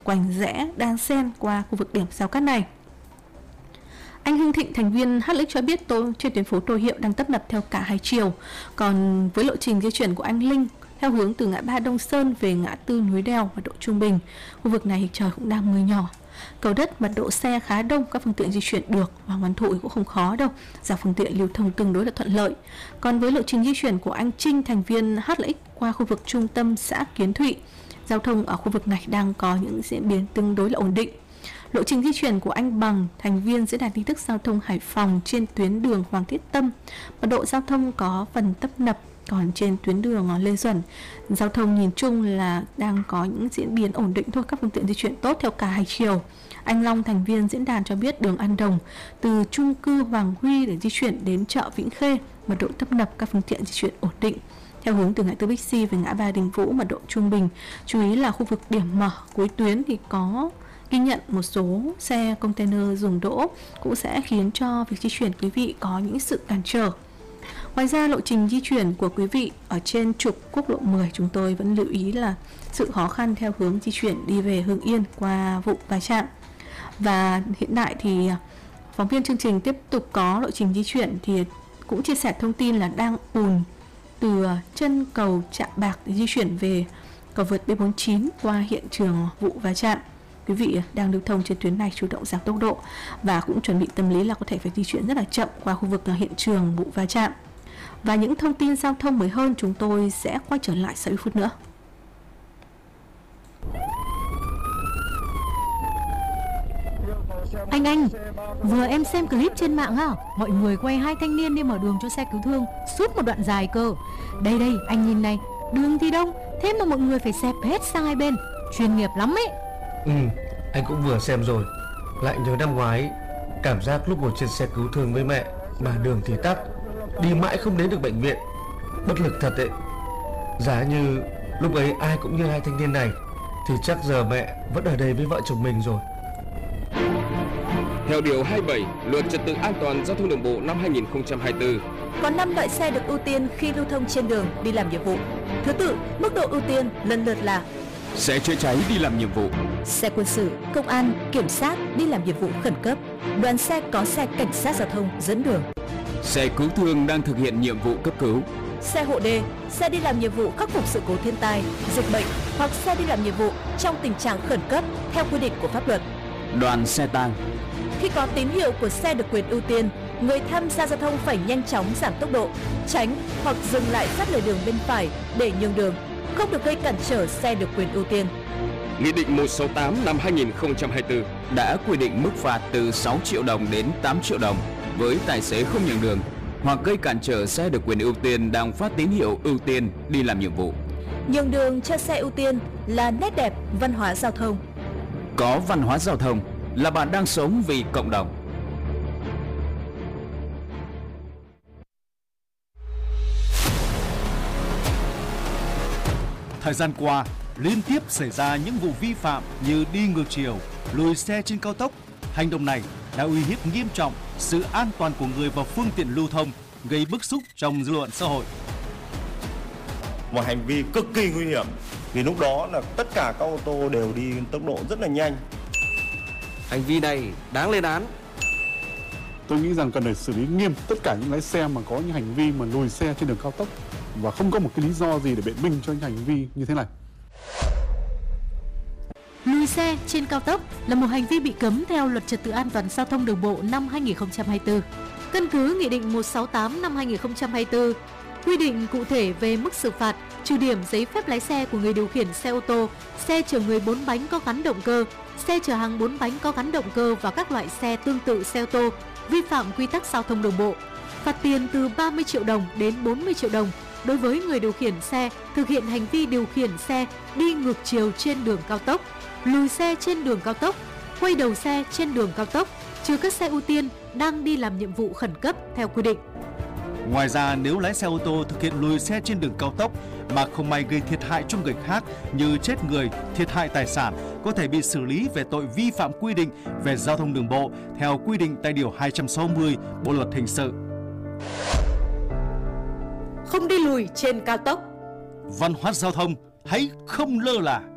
quanh rẽ đang xen qua khu vực điểm giao cắt này. Anh Hưng Thịnh, thành viên HLX cho biết trên tuyến phố Tô Hiệu đang tấp nập theo cả hai chiều. Còn với lộ trình di chuyển của anh Linh theo hướng từ ngã ba Đông Sơn về ngã tư Núi Đèo mật độ trung bình, khu vực này trời cũng đang mưa nhỏ. Cầu Đất mật độ xe khá đông, các phương tiện di chuyển được, và Hoàng Văn Thụ cũng không khó đâu, dòng phương tiện lưu thông tương đối là thuận lợi. Còn với lộ trình di chuyển của anh Trinh, thành viên HLX qua khu vực trung tâm xã Kiến Thụy, giao thông ở khu vực này đang có những diễn biến tương đối là ổn định. Lộ trình di chuyển của anh Bằng, thành viên diễn đàn tin tức giao thông Hải Phòng trên tuyến đường Hoàng Thiết Tâm, mật độ giao thông có phần tấp nập. Còn trên tuyến đường Lê Duẩn, giao thông nhìn chung là đang có những diễn biến ổn định thôi, các phương tiện di chuyển tốt theo cả hai chiều. Anh Long, thành viên diễn đàn cho biết đường An Đồng từ chung cư Hoàng Huy để di chuyển đến chợ Vĩnh Khê, mật độ tấp nập, các phương tiện di chuyển ổn định. Theo hướng từ ngã tư Bixi về ngã ba Đình Vũ, mật độ trung bình. Chú ý là khu vực điểm mở cuối tuyến thì có ghi nhận một số xe container dừng đỗ, cũng sẽ khiến cho việc di chuyển quý vị có những sự cản trở. Ngoài ra, lộ trình di chuyển của quý vị ở trên trục quốc lộ 10, chúng tôi vẫn lưu ý là sự khó khăn theo hướng di chuyển đi về Hưng Yên qua vụ va chạm. Và hiện tại thì phóng viên chương trình tiếp tục có lộ trình di chuyển thì cũng chia sẻ thông tin là đang ùn từ chân cầu Trạm Bạc để di chuyển về cầu vượt B49 qua hiện trường vụ va chạm. Quý vị đang lưu thông trên tuyến này chủ động giảm tốc độ và cũng chuẩn bị tâm lý là có thể phải di chuyển rất là chậm qua khu vực hiện trường vụ va chạm. Và những thông tin giao thông mới hơn chúng tôi sẽ quay trở lại sau ít phút nữa. Anh, vừa em xem clip trên mạng á, mọi người quay hai thanh niên đi mở đường cho xe cứu thương suốt một đoạn dài cơ. Đây, anh nhìn này, đường thì đông, thế mà mọi người phải xẹp hết sang hai bên, chuyên nghiệp lắm ấy. Anh cũng vừa xem rồi, lại nhớ năm ngoái, cảm giác lúc ngồi trên xe cứu thương với mẹ mà đường thì tắc, đi mãi không đến được bệnh viện, bất lực thật đấy. Giá như lúc ấy ai cũng như hai thanh niên này thì chắc giờ mẹ vẫn ở đây với vợ chồng mình rồi. Theo điều 27 Luật Trật tự an toàn giao thông đường bộ năm 2024, có 5 loại xe được ưu tiên khi lưu thông trên đường đi làm nhiệm vụ. Thứ tự, mức độ ưu tiên lần lượt là: xe chữa cháy đi làm nhiệm vụ, xe quân sự, công an, kiểm sát đi làm nhiệm vụ khẩn cấp, đoàn xe có xe cảnh sát giao thông dẫn đường, xe cứu thương đang thực hiện nhiệm vụ cấp cứu, xe hộ đê, xe đi làm nhiệm vụ khắc phục sự cố thiên tai, dịch bệnh hoặc xe đi làm nhiệm vụ trong tình trạng khẩn cấp theo quy định của pháp luật, đoàn xe tang. Khi có tín hiệu của xe được quyền ưu tiên, người tham gia giao thông phải nhanh chóng giảm tốc độ, tránh hoặc dừng lại sát lề đường bên phải để nhường đường, không được gây cản trở xe được quyền ưu tiên. Nghị định 168 năm 2024 đã quy định mức phạt từ 6 triệu đồng đến 8 triệu đồng với tài xế không nhường đường hoặc gây cản trở xe được quyền ưu tiên đang phát tín hiệu ưu tiên đi làm nhiệm vụ. Nhường đường cho xe ưu tiên là nét đẹp văn hóa giao thông. Có văn hóa giao thông là bạn đang sống vì cộng đồng. Thời gian qua, liên tiếp xảy ra những vụ vi phạm như đi ngược chiều, lùi xe trên cao tốc. Hành động này đã uy hiếp nghiêm trọng sự an toàn của người và phương tiện lưu thông, gây bức xúc trong dư luận xã hội. Một hành vi cực kỳ nguy hiểm, vì lúc đó là tất cả các ô tô đều đi tốc độ rất là nhanh. Hành vi này đáng lên án. Tôi nghĩ rằng cần phải xử lý nghiêm tất cả những lái xe mà có những hành vi mà lùi xe trên đường cao tốc và không có một cái lý do gì để biện minh cho những hành vi như thế này. Lùi xe trên cao tốc là một hành vi bị cấm theo Luật Trật tự an toàn giao thông đường bộ năm 2024. Căn cứ Nghị định 168 năm 2024 quy định cụ thể về mức xử phạt, trừ điểm giấy phép lái xe của người điều khiển xe ô tô, xe chở người 4 bánh có gắn động cơ, xe chở hàng 4 bánh có gắn động cơ và các loại xe tương tự xe ô tô vi phạm quy tắc giao thông đường bộ. Phạt tiền từ 30 triệu đồng đến 40 triệu đồng đối với người điều khiển xe thực hiện hành vi điều khiển xe đi ngược chiều trên đường cao tốc, lùi xe trên đường cao tốc, quay đầu xe trên đường cao tốc, trừ các xe ưu tiên đang đi làm nhiệm vụ khẩn cấp theo quy định. Ngoài ra, nếu lái xe ô tô thực hiện lùi xe trên đường cao tốc mà không may gây thiệt hại cho người khác như chết người, thiệt hại tài sản, có thể bị xử lý về tội vi phạm quy định về giao thông đường bộ theo quy định tại điều 260 Bộ luật hình sự. Không đi lùi trên cao tốc. Văn hóa giao thông hãy không lơ là.